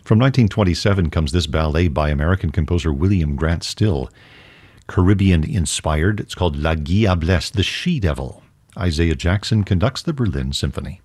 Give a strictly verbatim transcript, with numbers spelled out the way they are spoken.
From nineteen twenty-seven comes this ballet by American composer William Grant Still. Caribbean-inspired, it's called La Diablesse, the She-Devil. Isaiah Jackson conducts the Berlin Symphony.